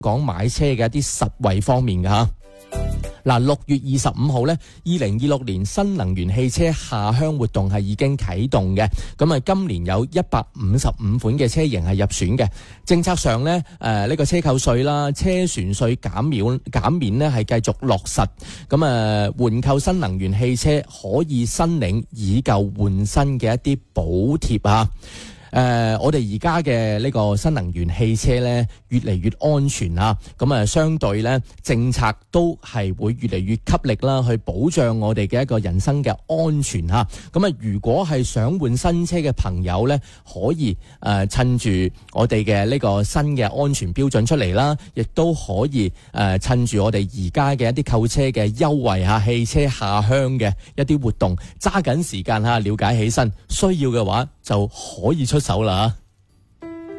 講買車嘅一啲實惠方面嘅嚇。嗱，6月25號咧，2026年新能源汽車下鄉活動係已經啟動嘅。咁啊，今年有155款嘅車型係入選嘅。政策上咧，呢個車購稅啦、車船稅減免咧係繼續落實。咁啊，換購新能源汽車可以申領以舊換新嘅一啲補貼啊。我哋而家嘅呢個新能源汽車咧，越嚟越安全啊！咁啊，相對咧，政策都係會越嚟越給力啦，去保障我哋嘅一個人身嘅安全嚇。咁啊，如果係想換新車嘅朋友咧，可以趁住我哋嘅呢個新嘅安全標準出嚟啦，亦都可以趁住我哋而家嘅一啲購車嘅優惠嚇，汽車下鄉嘅一啲活動，揸緊時間嚇，了解起身，需要嘅話就可以出手啦。